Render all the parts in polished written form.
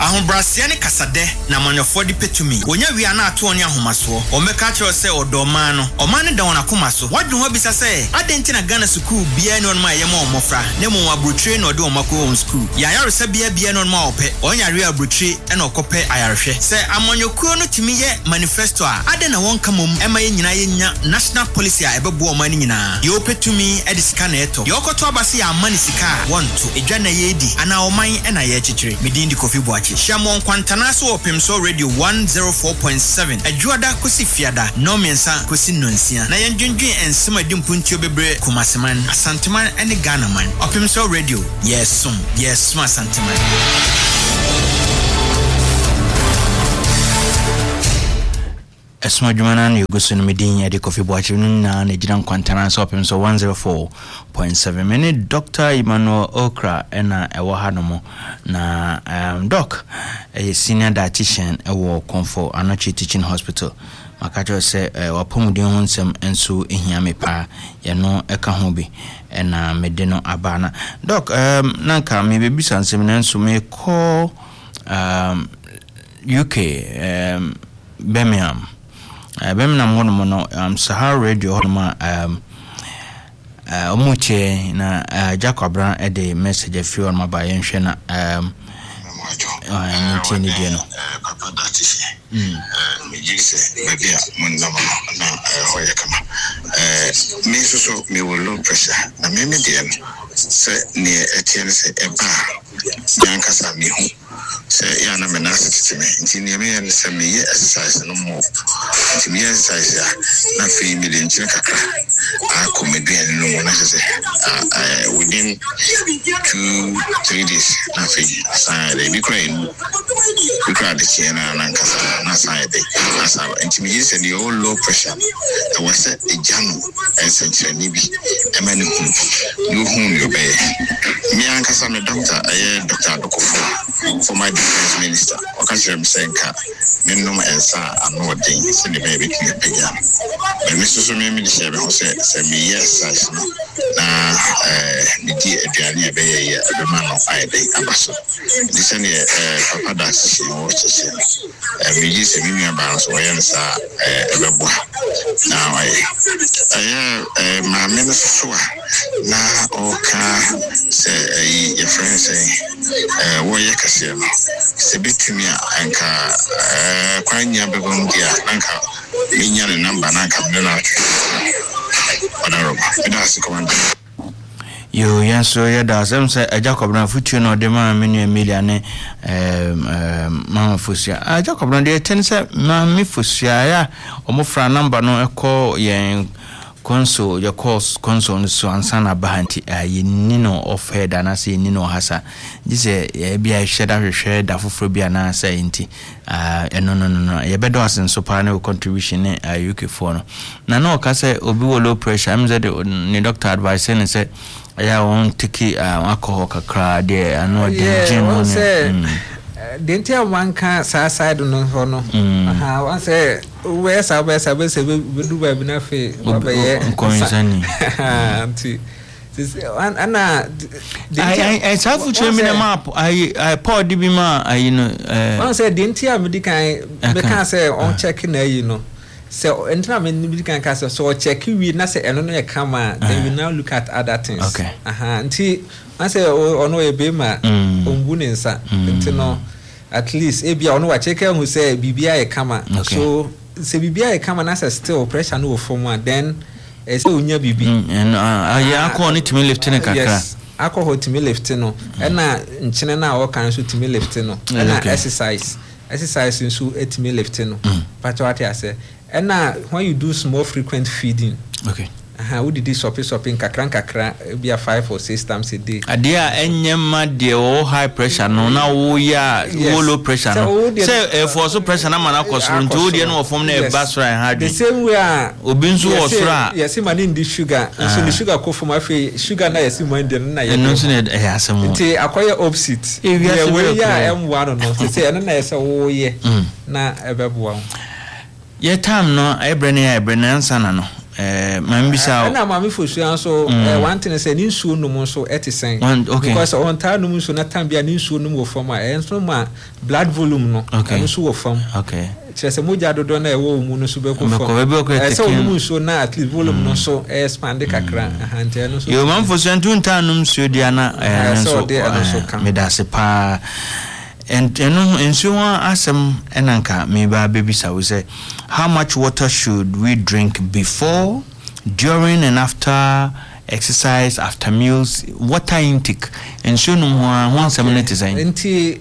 Ahombrasia ne kasade na manyofo di petumi. Wonya wi ana ato oni ahomaso. Omeka kire se odoma no. Oma ne da wona koma so. Wadwe ho bisa se adenti na Ghana school bia ne on ma yema omofra. Ne mo abrotre na ode omako home school. Ya yaresa bia ne on ma ope. Onya re abrotre e na okope ayarhwe. Se amanyokuo no timi ye manifesto a ade na won kamom ema ye nyina ye nya national policy a ebebo o mani nyina. Ye opetumi e disika na eto. Ye okoto abase ya mani sika want to edwa na ye di ana oman e na ye chichire. Medindi Kofi Boachi. Shamon kwantana so opimso radio 104.7. Adjuada kosi fiada no mensa kosi nonsia. Na yendwendwen ensema di mpuntio bebre kumaseman asanteman ene Ghana man. Opimso radio yes asanteman. Esma Jumanan yugusun midin de Kofi Boachi na Nigerian kwantana so opimso 104.7. Many Dr. Emmanuel Okra ena ewo hanomo na doc a senior dietitian ewo Comfort Anochi Teaching Hospital. Makajo se wapomudin honsem enso ehia mepa ye no eka ho bi ena medeno abana. Doc nanka me bebisa nsem na enso me call UK Birmingham hono no Sahara Radio hono omuche na Jacob Brown e de message free on my by enhwe na ntini die no papa datisi me jise maybe munzama na hoye kama me so me will low pressure na me die se ne etiene se eba yanka sa me hu se ya na me na sitime ntini me ya se me exercise no mo ntini exercise ya na fe me de nchire kakra a comedian no mo na se within 2-3 days na fe sa de bi crying we cry the chain and na side na sa ntimi se the all low pressure e was a jam essential ni bi e ma ne hu yo be me anka sa me doctor Dr. Adokofo for my defense minister o kan sure me say nka me no ensa ano den se the baby ki pe ya me so me me share be ho se me yes na ni di aduane be ye be ma no ai dey abaso this ne papa da si o se me ji se me ba so ye nsa ebebo na ma me so na o ka se your friend say wo ye kase no se bitumi anka kwanya be bom dia anka minya ne number na anka me na honorable that's command yo yanso ya da sem se Jacob na futu no de ma menu Emilia ne mama Fosia Jacob na de ten se ma mi Fosia ya omofra number no ekọ yen console your course console so ansana bahanti yinino of head and say nino hasa this bia share da foforo bia na say nti no ye bedo asen so pa na contribution UK for no na no ka say obi wo low pressure am say the doctor advice and say ya won take alcohol kakra there ano the gym didn't tell one can side no hono one say where sabe we do we na fe consani anti ana I have to me the map I pour the bima you know one say didn't tell me can say on checking there you know so enter me can so check we na say eno no come then we now look at other things okay anti I say ono e be ma ombu ne nsa nti no at least ebia ono wa check who say bibia e kama so say bibia e kama na say still pressure no form one then e say onya bibi and alcohol need to me lifting kakra yes alcohol to me lifting no na nchene na o kan so to me lifting no na exercise so to me lifting no but what I say and when you do small frequent feeding okay we did this shopping kakra be a 5 or 6 times a day adia enyema de o high pressure no na wo ya low pressure no say for so pressure na mana kosoro nti o de no form na basra hard the same way obinzu osura yes man in the sugar so the sugar ko from afi sugar na yes man de na ye no so na asem nti akoye opposite we ya M1 no say na yes wo ye na ebeboa ye time no ebrene ansana no Mambisa na mami fosuan so one thing say ni nsuo num so etisen because on ta num so na time bia ni nsuo num wo fam a enso ma blood volume no enso wo fam chese moja dodo na ewo mu no so be ko fam so num nsuo na at least volume no so expand kakra ahante no so yo man fosuan tun ta num nsuo dia na so me da se pa and nsuo asem enanka me ba bebisa we say how much water should we drink before, during and after exercise, after meals? Water intake. And so no one 7 minutes Nti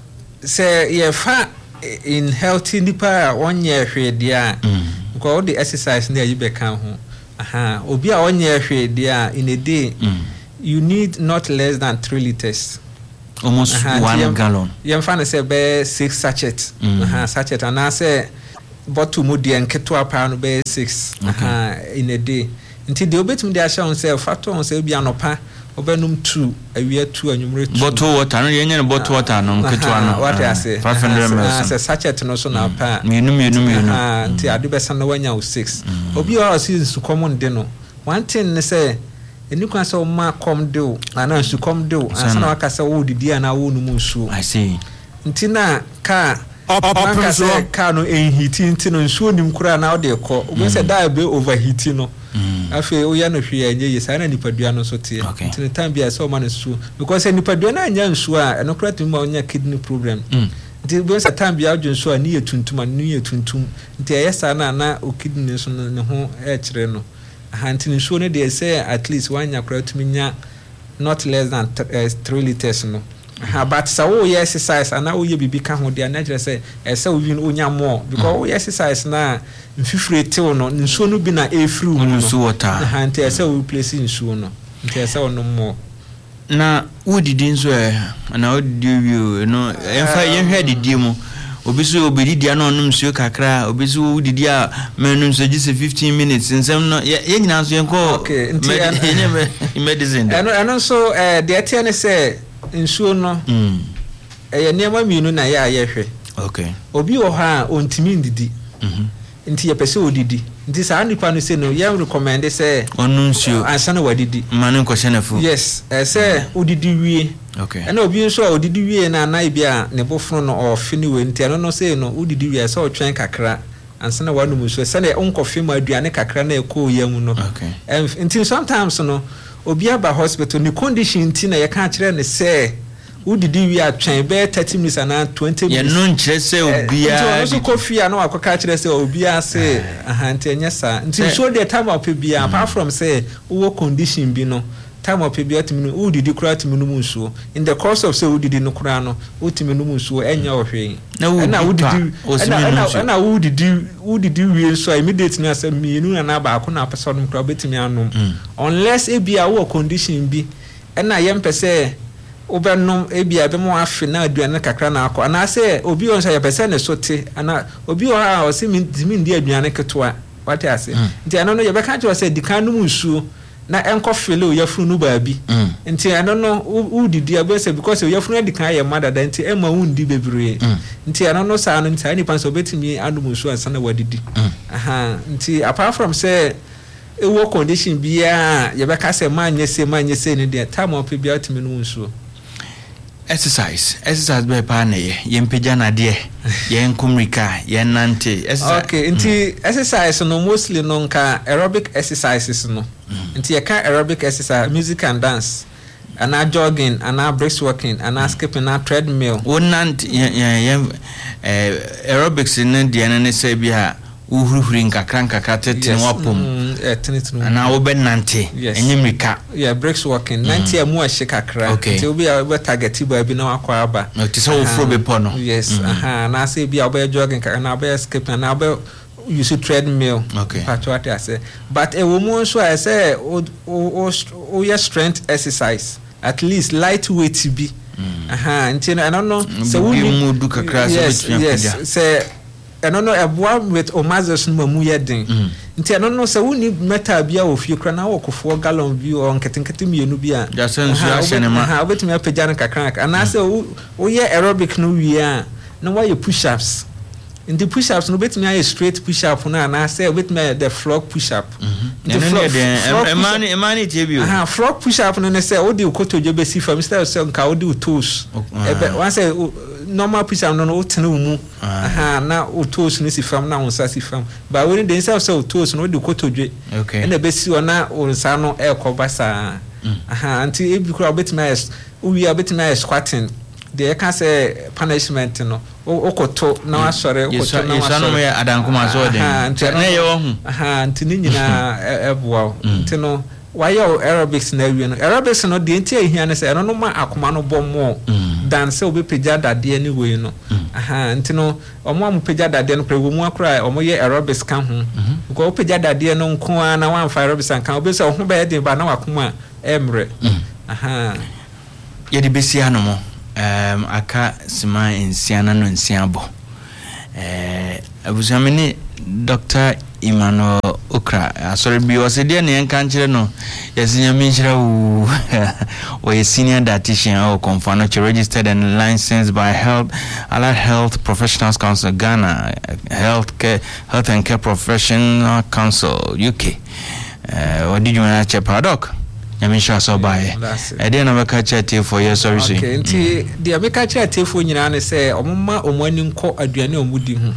say ye fa in healthy nipa 1 year hwe dia because all the exercise na you be kan ho obi a 1 year hwe dia in a day you need not less than 3 liters. Almost 1 gallon. You find say be 6 sachets. Sachet and I say bottle mu de enketo apa no be 6 in a day. Until the obetum de asha on say factor on say bia nopa obenum 2 awia 2 anwumre 2 bottle water no yenye bottle water no nketo ano what I say 500 ml say sachet no so na pa menu until ade be san no wanya 6 obi o see su common de no one thing ne say eni kwa say o ma come do ana su come do ansa na waka say wo didi ana wo no mu nsuo I see ntina ka Manka say car no heating no nsuo nim kura na ode ekọ obo say da be overheating no afi o ya no hwe anye yesa na nipadua no so tie ntina time bia say o ma no nsuo because nipadua na anya nsuo a eno kura tumi ma onya kidney problem nti bo say time bia odwo nsuo a ni yetuntum ani ni yetuntum nti yesa na o kidney so ne ho e kire no nti nsuo ne dey say at least one nya kura tumi nya not less than 3 liters no but so we exercise and now we be can ho dia na kire say say we win onya more because we exercise na mfifire tew no nsuo no bi na efiri hu nsuo water nti say we place nsuo no nti say no more na udidi nso na udidi wi no emfa yenhwe didi mu obiso obedidi na onum nsuo kakra obiso udidi a menu nso gise 15 minutes nsem no ye nyina nso yenko medicine and so the atene say nsuo no eye niam mienu na ya yehwe obi o ha ontimi ndidi nti ye pese odidi nti sa nipa no se no ye recommend say onu nsuo ansana wadidi mane nko shenefu yes say odidi wie na obi nso odidi wie na na bia ne bofro no ofini we nti no say no odidi wie say otwen kakra ansana wanu muso say na onkofi ma aduane kakra na ekọ yam no nti sometimes no obi aba hospital ni condition nti na ye ka kire ne say udidi wi atwen be 30 minutes and 20 minutes ye no nkire say obi a so coffee na akoka kire say obi a say nti enye sa nti so the time of be apart from say wo condition bi no time of be atimi no udidi kura atimi no munsuo in the course of say udidi no kura no utimi no munsuo enya ohwe na udidi na udidi wi so immediately na say mienu na ba ko na person no kura betimi anom unless e bia wo condition bi na yempese obenom e bia be mo afi na aduane kakra na akọ na say obi on say yepese ne sote ana obi o ha o se mi ndi aduane ketwa what I say nti ano no yebeka cho say dikan no munsuo na enko fele o yafunu no baabi nti ano no udidi abese because o yafunu dikan ye mother da nti ema wundi bebre nti ano no sa no nti ani pan so betimi anu munsuo ansa na wadidi nti apart from say e wo condition bia yebeka say manye se ni dia time of bia otimi no munsuo exercise be pa na ye mpeja na de ye nkumrika ye nante exercise okay nti exercise no mostly no nka aerobic exercises no nti ye ka aerobic exercise music and dance and jogging and brisk walking and skipping and treadmill wonant aerobics ne de ne say bia uhuruhuri nkakra tete no apom ana obenante enyimrika breaks walking 90 amu ahye kakra ti obi a target ba bi na wakwa aba ti so ofro be pono yes na say bi obe jogging na obe skipping na obe use treadmill what I say but a woman so I say o your strength exercise at least lightweight bi nti I don't know so we mudu kakra so yes say no eboa with omazes no mamu yeden nti no se woni metal bia ofie kra na wokofo gallon bi o nketenkete mienu bia ja sensu ya shenema obetumi apagya na kakra ana se wo ye aerobic no wi a na wa ye push ups in the push ups no betimi aye straight push up na na say betimi the frog push up the money tebio frog push up no say o de kotodwe be si from style say nka o de toes one say normal push up no tene mu na o toes no si from na on sa si from but when they say o toes no de kotodwe na be si ona o nsa no e kobasa anti e bi kura betimi we are betimi squatting the can say punishment no okoto na asore okoto na asore adankuma so de na ye wo ntini nyina eboa ntino why aerobics na wie no aerobics no de ntia ehia ne say no ma akoma no bommo dan say obi pagya dade anyway no ntino omo am pagya dade no prewo mu akra omo ye aerobics kan ho ko pagya dade no nko na wan fa aerobics kan obi say ho ba ye de ba na wakoma emre ye de besia no mo aka sima ensiana no ensiabo abuzamini Dr. Emmanuel Okra asori bi osede ne enka nchire no yesinya minchira we senior dietitian or confirmed registered and licensed by Allied Health Professionals Council Ghana, Health and Care Professional Council UK. What did you want to check Doc? Yamisha so by I didn't have a catch at for your service. Okay, the America chat for you say Omma Omwani ko aduane omudi hu.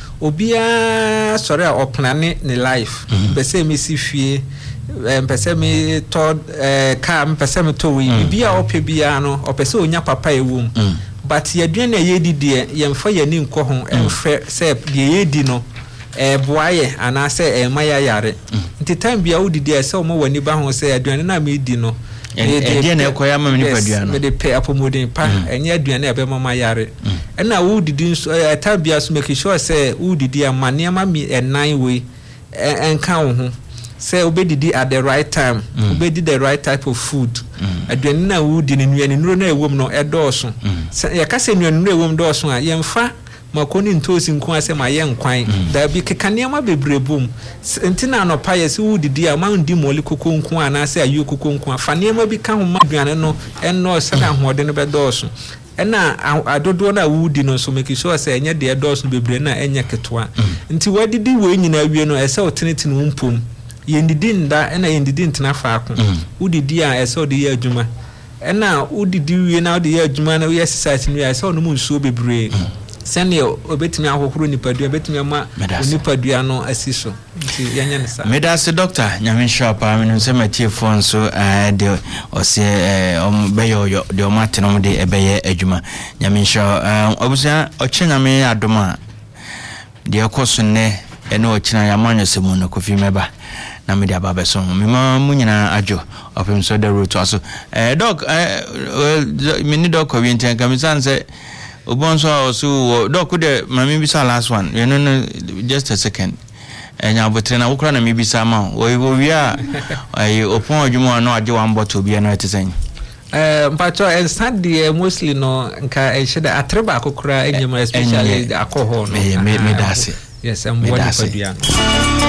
Obia sorry o plan ne life. Pese me si fie pese me to car pese me to we bia ope bia no opese onya papa ewum. But yaduane ye didie yemfa yani nko ho emfe se de ye di no boaye ana se maya yare nti time bia udidi se o mo wani ba ho se aduane na me di no e na ekoya ma me padua no me de pay apomodin pa enye aduane e be mama yare na udidi time bia so make sure se udidi amane ma mi enan we enka wo ho se obedidi at the right time obedi the right type of food aduane na udi ne nuane nuro na ewom no edoso ya ka se nuane nuro ewom doso a yemfa makoni ntosi nko ase ma ye nkwan da bi kekane ma bebrebum ntina no pa yesi wudidi a ma ndi moli kokko nko ana ase ayo kokko nko afane ma bi ka ho maduane no enno sala hode no bedoso ena adodo na wudi no so make sure say enye de doso bebre na enye ketwa nti wadidi we nyina wie no ese otenetene umpom yendidi nda ena yendidi ntina faako wudidi a ese ode ye adwuma ena wudidi wie na ode ye adwuma na we exercise no ese ono mu nsuo bebre sene obetimi ahohoro nipadua betimi ama nipadua no asiso nti yanya ne sa medase doctor nyame shapa amenu se matie phone so de ose beyo de omateno de ebeye adwuma nyame sha obusa ochenyame adoma de ekoso ne ene ochina yamanyo semu no kofi meba na media baba so mema munyina ajo opem so the route also doc mini doc we intend kamisan say Obonso so doc de mami bisa last one you know just a second enya botrena wokra na mi bisa ma we are opon adwuma no age one bottle bia no etesen mpacho and stand mostly no nka e sheda atreba akokra enyema especially the alcohol no me dase yes I'm one for